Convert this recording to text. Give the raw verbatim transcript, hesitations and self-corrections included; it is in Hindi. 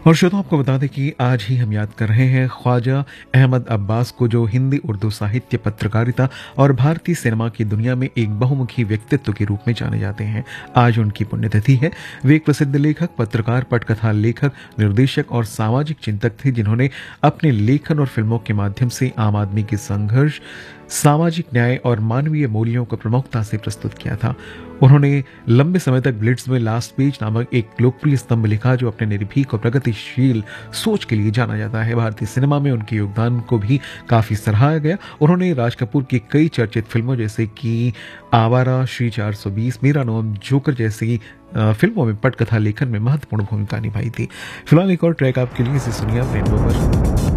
और श्रोताओ, आपको बता दें कि आज ही हम याद कर रहे हैं ख्वाजा अहमद अब्बास को, जो हिंदी उर्दू साहित्य, पत्रकारिता और भारतीय सिनेमा की दुनिया में एक बहुमुखी व्यक्तित्व के रूप में जाने जाते हैं। आज उनकी पुण्यतिथि है। वे एक प्रसिद्ध लेखक, पत्रकार, पटकथा लेखक, निर्देशक और सामाजिक चिंतक थे, जिन्होंने अपने लेखन और फिल्मों के माध्यम से आम आदमी के संघर्ष, सामाजिक न्याय और मानवीय मूल्यों को प्रमुखता से प्रस्तुत किया था। उन्होंने लंबे समय तक ब्लिट्ज में लास्ट पेज नामक एक लोकप्रिय स्तंभ लिखा, जो अपने निर्भीक और प्रगतिशील सोच के लिए जाना जाता है। भारतीय सिनेमा में उनके योगदान को भी काफी सराहा गया। उन्होंने राज कपूर की कई चर्चित फिल्मों जैसे कि आवारा, श्री चार सौ बीस, मेरा नाम, जोकर जैसी फिल्मों में पटकथा लेखन में महत्वपूर्ण भूमिका निभाई थी। फिलहाल एक और ट्रैक आपके लिए, इसे सुनिए आप रेनबो पर।